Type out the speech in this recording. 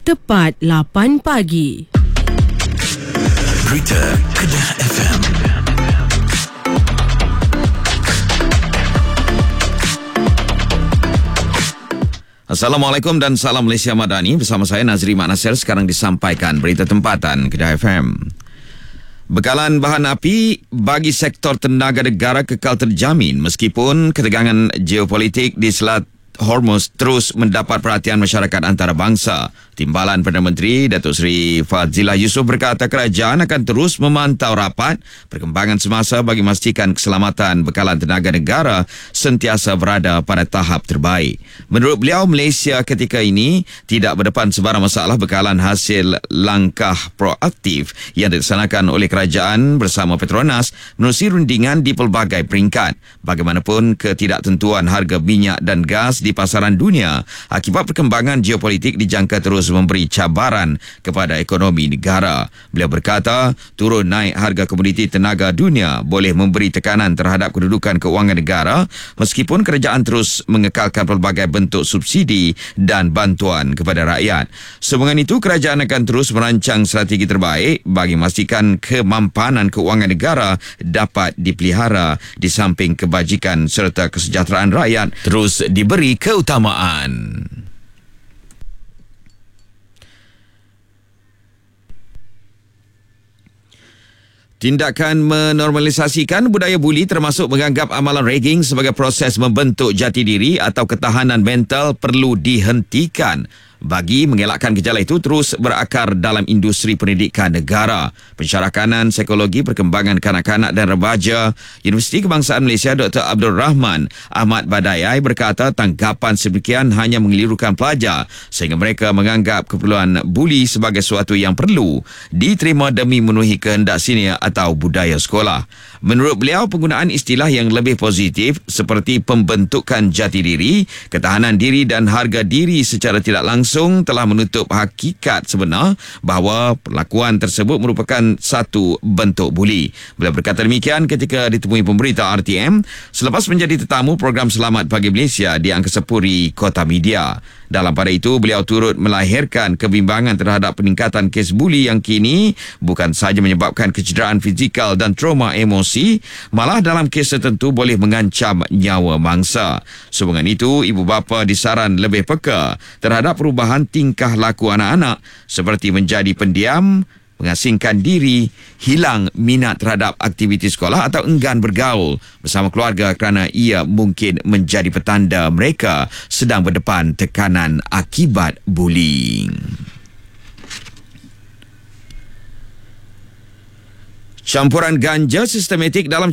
tepat 8 pagi. Berita Kedah FM. Assalamualaikum dan salam Malaysia Madani. Bersama saya Nazri Mak Nasir. Sekarang disampaikan berita tempatan Kedah FM. Bekalan bahan api bagi sektor tenaga negara kekal terjamin meskipun ketegangan geopolitik di Selat Hormuz terus mendapat perhatian masyarakat antarabangsa. Timbalan Perdana Menteri Datuk Seri Fadzillah Yusof berkata kerajaan akan terus memantau rapat perkembangan semasa bagi memastikan keselamatan bekalan tenaga negara sentiasa berada pada tahap terbaik. Menurut beliau, Malaysia ketika ini tidak berdepan sebarang masalah bekalan hasil langkah proaktif yang dilaksanakan oleh kerajaan bersama Petronas menerusi rundingan di pelbagai peringkat. Bagaimanapun, ketidaktentuan harga minyak dan gas di pasaran dunia akibat perkembangan geopolitik dijangka terus memberi cabaran kepada ekonomi negara. Beliau berkata, turun naik harga komoditi tenaga dunia boleh memberi tekanan terhadap kedudukan keuangan negara meskipun kerajaan terus mengekalkan pelbagai bentuk subsidi dan bantuan kepada rakyat. Sehubungan itu, kerajaan akan terus merancang strategi terbaik bagi memastikan kemampanan keuangan negara dapat dipelihara di samping kebajikan serta kesejahteraan rakyat terus diberi keutamaan. Tindakan menormalisasikan budaya buli termasuk menganggap amalan ragging sebagai proses membentuk jati diri atau ketahanan mental perlu dihentikan bagi mengelakkan gejala itu terus berakar dalam industri pendidikan negara. Pensyarah kanan psikologi perkembangan kanak-kanak dan remaja Universiti Kebangsaan Malaysia Dr. Abdul Rahman Ahmad Badayai berkata tanggapan sedemikian hanya mengelirukan pelajar sehingga mereka menganggap keperluan buli sebagai sesuatu yang perlu diterima demi memenuhi kehendak senior atau budaya sekolah. Menurut beliau, penggunaan istilah yang lebih positif seperti pembentukan jati diri, ketahanan diri dan harga diri secara tidak langsung telah menutup hakikat sebenar bahawa perlakuan tersebut merupakan satu bentuk buli. Beliau berkata demikian ketika ditemui pemberita RTM selepas menjadi tetamu program Selamat Pagi Malaysia di Angkasa Puri Kota Media. Dalam pada itu, beliau turut melahirkan kebimbangan terhadap peningkatan kes buli yang kini bukan sahaja menyebabkan kecederaan fizikal dan trauma emosi, malah dalam kes tertentu boleh mengancam nyawa mangsa. Sehubungan itu, ibu bapa disaran lebih peka terhadap perubahan tingkah laku anak-anak seperti menjadi pendiam, mengasingkan diri, hilang minat terhadap aktiviti sekolah atau enggan bergaul bersama keluarga kerana ia mungkin menjadi petanda mereka sedang berdepan tekanan akibat bullying. Campuran ganja sistematik dalam